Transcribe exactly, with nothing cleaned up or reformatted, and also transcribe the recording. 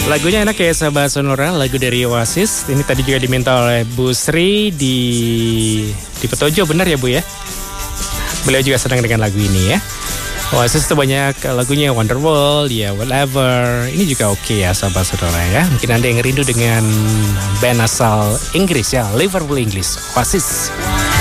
Lagunya enak ya sahabat Sonora, lagu dari Oasis. Ini tadi juga diminta oleh Bu Sri di di Petojo, benar ya Bu ya? Beliau juga senang dengan lagu ini ya. Oasis itu banyak lagunya, Wonderwall, ya Whatever. Ini juga oke ya sahabat Sonora ya. Mungkin Anda yang rindu dengan band asal Inggris ya, Liverpool Inggris, Oasis.